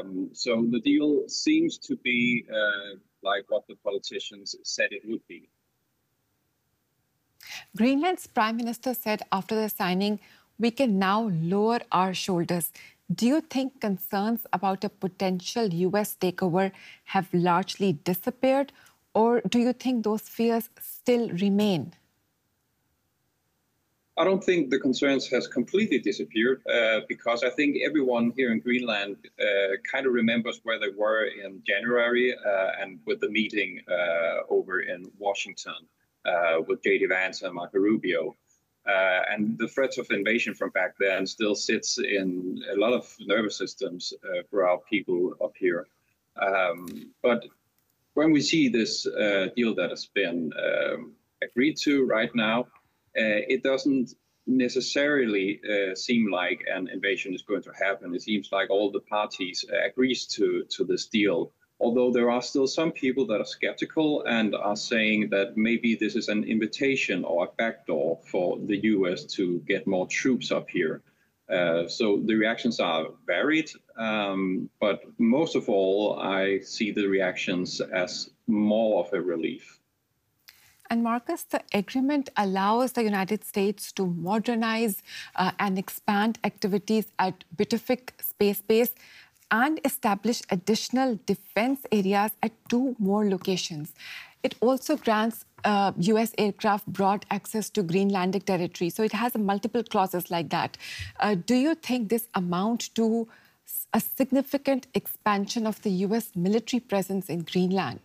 So the deal seems to be like what the politicians said it would be. Greenland's Prime Minister said after the signing, we can now lower our shoulders. Do you think concerns about a potential US takeover have largely disappeared, or do you think those fears still remain? I don't think the concerns has completely disappeared because I think everyone here in Greenland kind of remembers where they were in January and with the meeting over in Washington with J.D. Vance and Marco Rubio. And the threat of invasion from back then still sits in a lot of nervous systems for our people up here. But when we see this deal that has been agreed to right now, it doesn't necessarily seem like an invasion is going to happen. It seems like all the parties agrees to this deal, although there are still some people that are skeptical and are saying that maybe this is an invitation or a backdoor for the US to get more troops up here. So the reactions are varied, but most of all, I see the reactions as more of a relief. And Marcus, the agreement allows the United States to modernize and expand activities at Bitterfik Space Base and establish additional defense areas at 2 more locations. It also grants US aircraft broad access to Greenlandic territory. So it has multiple clauses like that. Do you think this amounts to a significant expansion of the US military presence in Greenland?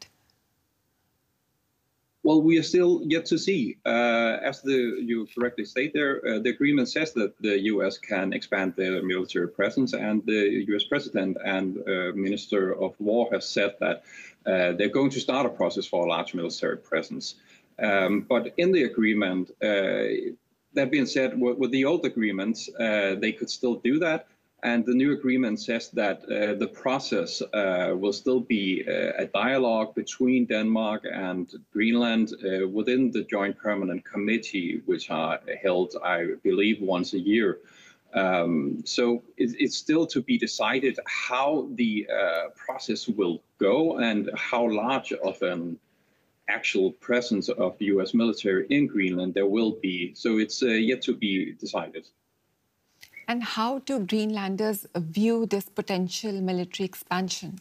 Well, we are still yet to see. As you correctly state there, the agreement says that the U.S. can expand their military presence, and the U.S. President and Minister of War has said that they're going to start a process for a large military presence. But in the agreement, that being said, with the old agreements, they could still do that. And the new agreement says that the process will still be a dialogue between Denmark and Greenland within the Joint Permanent Committee, which are held, I believe, once a year. So it's still to be decided how the process will go and how large of an actual presence of the U.S. military in Greenland there will be. So it's yet to be decided. And how do Greenlanders view this potential military expansion?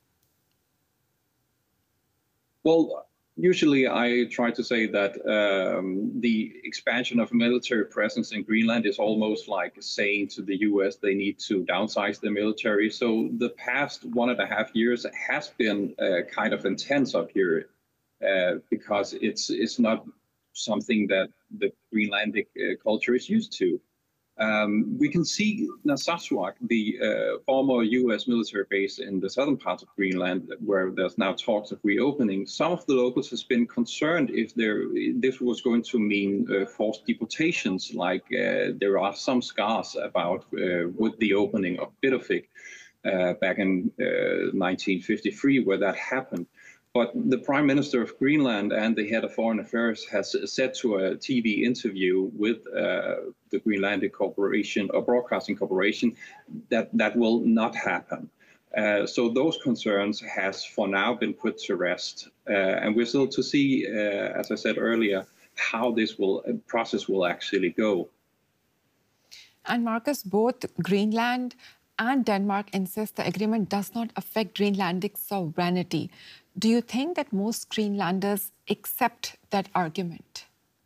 Well, usually I try to say that the expansion of military presence in Greenland is almost like saying to the US they need to downsize their military. So the past 1.5 years has been kind of intense up here because it's not something that the Greenlandic culture is used to. We can see Narsarsuaq, the former U.S. military base in the southern part of Greenland, where there's now talks of reopening. Some of the locals has been concerned if this was going to mean forced deportations, like there are some scars about with the opening of Bitterfik back in 1953, where that happened. But the Prime Minister of Greenland and the head of Foreign Affairs has said to a TV interview with the Greenlandic Corporation or Broadcasting Corporation that will not happen. So those concerns has for now been put to rest. And we're still to see, as I said earlier, how this process will actually go. And Marcus, both Greenland and Denmark insist the agreement does not affect Greenlandic sovereignty. Do you think that most Greenlanders accept that argument?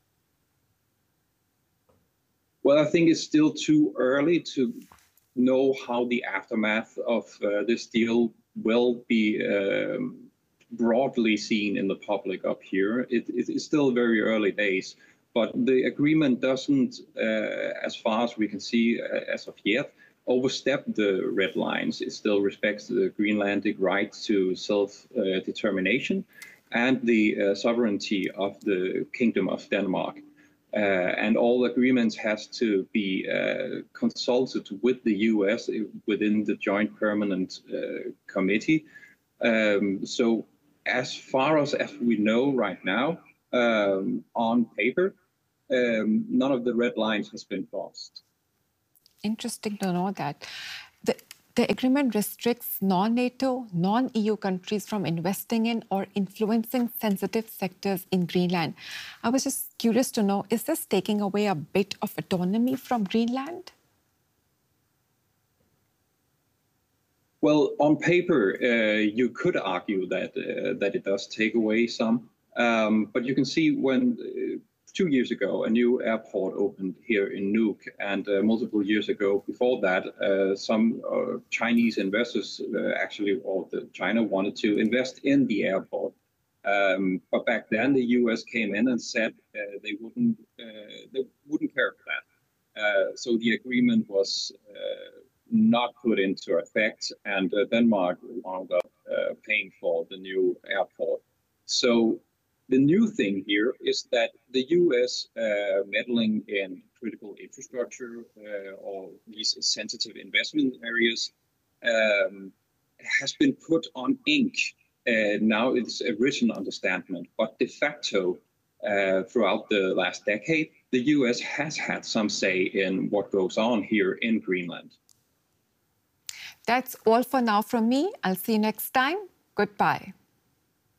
Well, I think it's still too early to know how the aftermath of this deal will be broadly seen in the public up here. It is still very early days, but the agreement doesn't, as far as we can see as of yet, overstep the red lines. It still respects the Greenlandic right to self-determination and the sovereignty of the Kingdom of Denmark. And all agreements has to be consulted with the U.S. within the Joint Permanent Committee. So as far as we know right now, on paper, none of the red lines has been crossed. Interesting to know that. The The agreement restricts non-NATO, non-EU countries from investing in or influencing sensitive sectors in Greenland. I was just curious to know, is this taking away a bit of autonomy from Greenland? Well, on paper, you could argue that that it does take away some, but you can see when 2 years ago a new airport opened here in Nuuk, and multiple years ago before that, some Chinese investors actually, or China wanted to invest in the airport. But back then, the U.S. came in and said they wouldn't care for that. So the agreement was not put into effect, and Denmark wound up paying for the new airport. So the new thing here is that the U.S. meddling in critical infrastructure or these sensitive investment areas has been put on ink. Now it's a written understanding, but de facto, throughout the last decade, the U.S. has had some say in what goes on here in Greenland. That's all for now from me. I'll see you next time. Goodbye.